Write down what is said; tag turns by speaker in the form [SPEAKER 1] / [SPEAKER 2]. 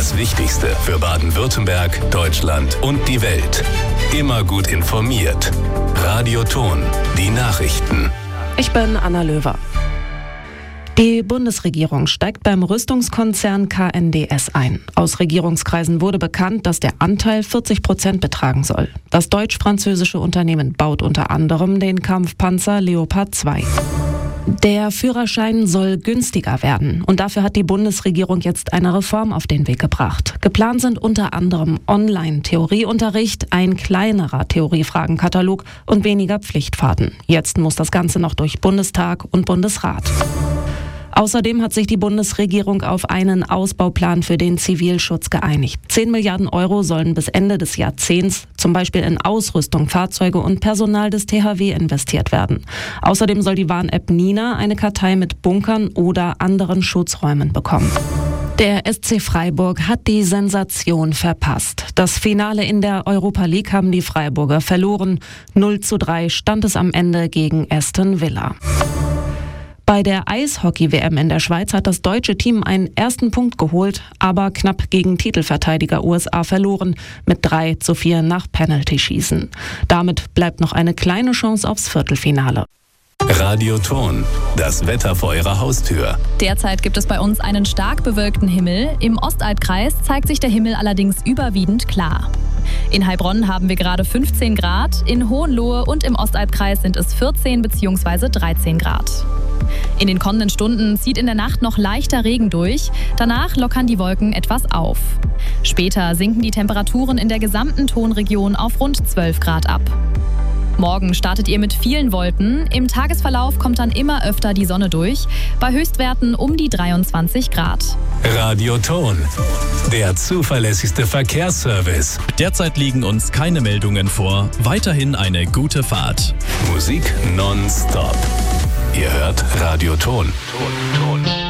[SPEAKER 1] Das Wichtigste für Baden-Württemberg, Deutschland und die Welt. Immer gut informiert. Radio Ton, die Nachrichten.
[SPEAKER 2] Ich bin Anna Löwer. Die Bundesregierung steigt beim Rüstungskonzern KNDS ein. Aus Regierungskreisen wurde bekannt, dass der Anteil 40% betragen soll. Das deutsch-französische Unternehmen baut unter anderem den Kampfpanzer Leopard 2. Der Führerschein soll günstiger werden und dafür hat die Bundesregierung jetzt eine Reform auf den Weg gebracht. Geplant sind unter anderem Online-Theorieunterricht, ein kleinerer Theoriefragenkatalog und weniger Pflichtfahrten. Jetzt muss das Ganze noch durch Bundestag und Bundesrat. Außerdem hat sich die Bundesregierung auf einen Ausbauplan für den Zivilschutz geeinigt. 10 Milliarden Euro sollen bis Ende des Jahrzehnts zum Beispiel in Ausrüstung, Fahrzeuge und Personal des THW investiert werden. Außerdem soll die Warn-App Nina eine Kartei mit Bunkern oder anderen Schutzräumen bekommen. Der SC Freiburg hat die Sensation verpasst. Das Finale in der Europa League haben die Freiburger verloren. 0:3 stand es am Ende gegen Aston Villa. Bei der Eishockey-WM in der Schweiz hat das deutsche Team einen ersten Punkt geholt, aber knapp gegen Titelverteidiger USA verloren, mit 3:4 nach Penalty-Schießen. Damit bleibt noch eine kleine Chance aufs Viertelfinale.
[SPEAKER 1] Radio Ton, das Wetter vor Ihrer Haustür.
[SPEAKER 3] Derzeit gibt es bei uns einen stark bewölkten Himmel. Im Ostalbkreis zeigt sich der Himmel allerdings überwiegend klar. In Heilbronn haben wir gerade 15 Grad, in Hohenlohe und im Ostalbkreis sind es 14 bzw. 13 Grad. In den kommenden Stunden zieht in der Nacht noch leichter Regen durch, danach lockern die Wolken etwas auf. Später sinken die Temperaturen in der gesamten Tonregion auf rund 12 Grad ab. Morgen startet ihr mit vielen Wolken, im Tagesverlauf kommt dann immer öfter die Sonne durch, bei Höchstwerten um die 23 Grad.
[SPEAKER 1] Radio Ton, der zuverlässigste Verkehrsservice.
[SPEAKER 4] Derzeit liegen uns keine Meldungen vor, weiterhin eine gute Fahrt.
[SPEAKER 1] Musik nonstop. Ihr hört Radio Ton. Ton.